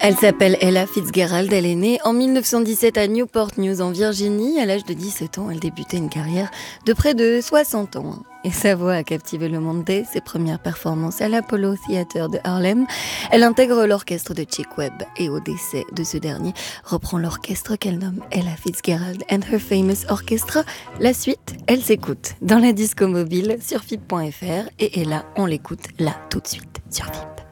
Elle s'appelle Ella Fitzgerald, elle est née en 1917 à Newport News en Virginie. À l'âge de 17 ans, elle débutait une carrière de près de 60 ans. Et sa voix a captivé le monde dès ses premières performances à l'Apollo Theater de Harlem. Elle intègre l'orchestre de Chick Webb et au décès de ce dernier, reprend l'orchestre qu'elle nomme Ella Fitzgerald and Her Famous Orchestra. La suite, elle s'écoute dans la disco mobile sur FIP.fr et Ella, on l'écoute là tout de suite sur FIP.